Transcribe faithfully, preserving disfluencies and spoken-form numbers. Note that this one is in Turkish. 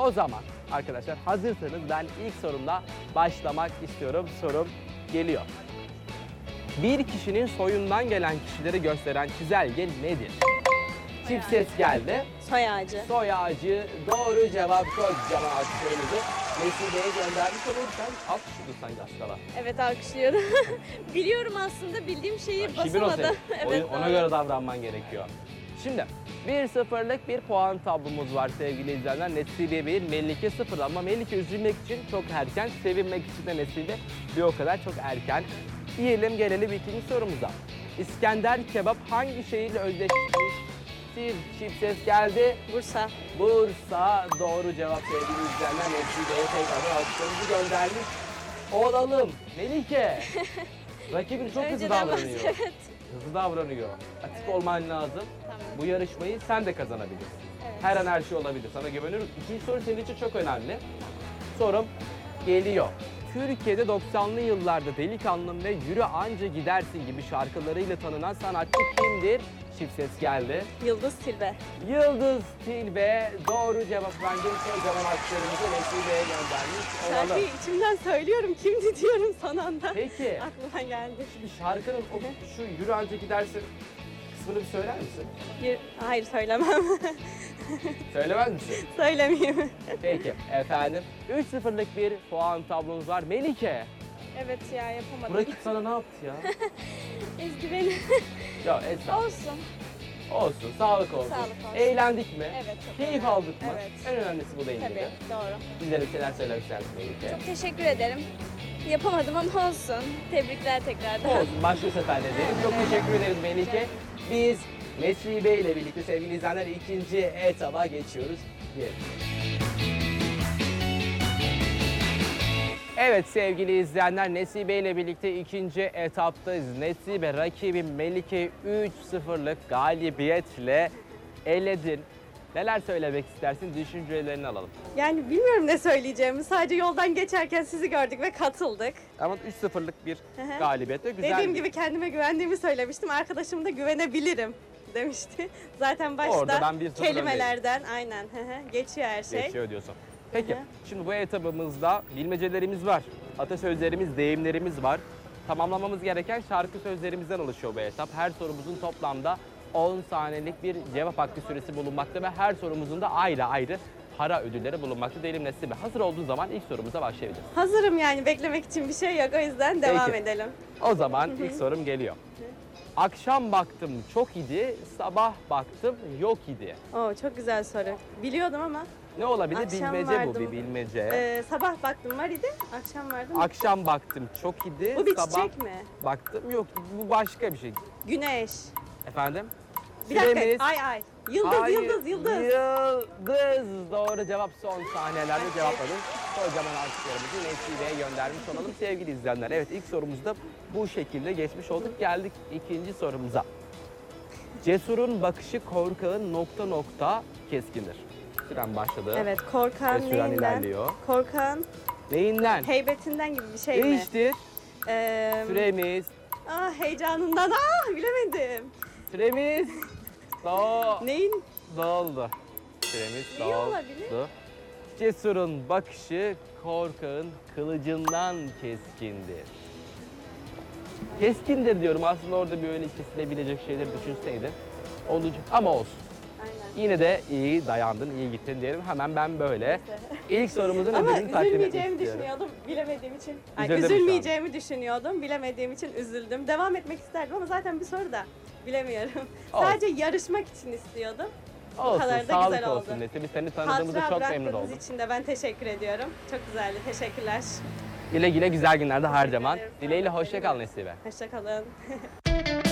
O zaman arkadaşlar hazırsanız ben ilk sorumla başlamak istiyorum. Sorum geliyor. Bir kişinin soyundan gelen kişileri gösteren çizelge nedir? Çift ses geldi. Soy ağacı. Soy ağacı doğru cevap. Kocaman alkışlarımızı Nesibe'ye göndermiş olursan alkışlıyordu sanki aslında. Evet, alkışlıyorum. Biliyorum aslında, bildiğim şeyi Kibir o basamadım. senin. Evet, Ona doğru. göre davranman gerekiyor. Şimdi bir sıfırlık bir puan tablomuz var sevgili izleyenler. Nesibe bir, Melike sıfır ama Melike üzülmek için çok erken, sevinmek için de Nesibe bir o kadar çok erken. Diyelim gelelim ikinci sorumuza. İskender kebap hangi şehirle özdeşleşmiştir? Çift ses geldi. Bursa. Bursa doğru cevap sevgili izleyenler. Nesibe'ye tekrar alkışlarımızı gönderdik. Olalım Melike. Rakibin çok hızlı Önceden davranıyor. bahs- Evet. Hızlı davranıyor. Atik Evet. olman lazım. Tamam. Bu yarışmayı sen de kazanabilirsin. Evet. Her an her şey olabilir. Sana güveniyoruz. İkinci soru senin için çok önemli. Sorum geliyor. Türkiye'de doksanlı yıllarda Delikanlım ve Yürü Anca Gidersin gibi şarkılarıyla tanınan sanatçı kimdir? Çift ses geldi. Yıldız Tilbe. Yıldız Tilbe doğru cevap. Bence kocaman alkışlarımızı Nesibe'ye göndermiş olalım. Şarkıyı içimden söylüyorum. Kimdi diyorum son anda. Peki. Aklıma geldi. Şimdi şarkının o şu Yürü Anca Gidersin kısmını bir söyler misin? Bir... Hayır, söylemem. Söylemez misin? Söylemeyeyim. Peki efendim. üç sıfırlık bir puan tablomuz var. Melike, Evet ya, yapamadım. bu rakip sana ne yaptı ya? Ezgi beni. Ya Esra, Olsun. olsun, sağlık olsun. Sağlık olsun. Eğlendik mi? Evet, çok Keyif önemli. aldık mı? Evet. En önemlisi bu değil Tabii, miydi? doğru. Bizlere bir şeyler söylemek ister misin Melike? Çok teşekkür ederim. Yapamadım ama olsun. Tebrikler tekrardan. Olsun, başka sefer de diyelim. Çok teşekkür ederiz Melike. Biz Nesibe ile birlikte sevgili izleyenler ikinci etaba geçiyoruz diyelim. Evet sevgili izleyenler, Nesibe ile birlikte ikinci etaptayız. Nesibe rakibi Melike üç sıfırlık galibiyetle eledin. Neler söylemek istersin? Düşüncelerini alalım. Yani bilmiyorum ne söyleyeceğimi. Sadece yoldan geçerken sizi gördük ve katıldık. Ama üç sıfırlık bir Hı hı. galibiyetle güzel. Dediğim bir- gibi kendime güvendiğimi söylemiştim. Arkadaşım da güvenebilirim demişti. Zaten başta Orada ben bir sıfır kelimelerden aynen hı hı, geçiyor her şey. Geçiyor diyorsun. Peki, Hı hı. şimdi bu etabımızda bilmecelerimiz var. Atasözlerimiz, deyimlerimiz var. Tamamlamamız gereken şarkı sözlerimizden oluşuyor bu etap. Her sorumuzun toplamda on saniyelik bir cevap hakkı süresi bulunmakta ve her sorumuzun da ayrı ayrı para ödülleri bulunmakta. Diyelim Nesibe. Hazır olduğun zaman ilk sorumuza başlayabiliriz. Hazırım, yani beklemek için bir şey yok, o yüzden devam Peki. edelim. O zaman ilk sorum geliyor. Akşam baktım çok idi, sabah baktım yok idi. Oo, çok güzel soru. Biliyordum ama Ne olabilir? Akşam Bilmece bu, vardım. bir bilmece. e, sabah baktım var idi, akşam vardı mı? Akşam baktım çok idi, Bu bir sabah çiçek mi? baktım yok. Bu başka bir şey. Güneş. Efendim? Bir dakika. Süremiz- Ay ay. Yıldız, Hayır, yıldız, yıldız. Yıldız. Doğru cevap, son saniyelerde cevapladın. Kocaman alkışlarımızı Nesibe'ye göndermiş olalım sevgili izleyenler. Evet, ilk sorumuzda bu şekilde geçmiş olduk. Geldik ikinci sorumuza. Cesurun bakışı korkağın nokta nokta keskindir. Süren başladı. Evet, korkan Ve süren neyinden? ilerliyor. Korkan Neyinden? heybetinden gibi bir şey mi? Değiştir. Ee, Süremiz. ah, heyecanından. Ah, bilemedim. Süremiz. Do Neyin? doldu. Süremiz Neyi olabilir? doldu. Cesurun bakışı korkağın kılıcından keskindir. Keskindir diyorum. Aslında orada bir öyle kesilebilecek şeyler düşünseydim olacak ama olsun. Aynen. Yine de iyi dayandın, iyi gittin diyelim. Hemen ben böyle ilk sorumuzun Ama ödülünü takdim etmek üzülmeyeceğimi istiyorum. düşünüyordum, bilemediğim için. Ay, Üzüldün mü şu an? üzülmeyeceğimi düşünüyordum, bilemediğim için üzüldüm. Devam etmek isterdim ama zaten bir soru da bilemiyorum. Olsun. Sadece yarışmak için istiyordum. Olsun, kadar da sağlık güzel olsun oldu. Nesibe. Biz seni tanıdığımızda Hatıra çok memnun bıraktığınız oldum. için de ben teşekkür ediyorum. Çok güzeldi, teşekkürler. Güle güle güzel günlerde harcaman. ederim. Dileğiyle hoşça kal Nesibe. Hoşça kalın.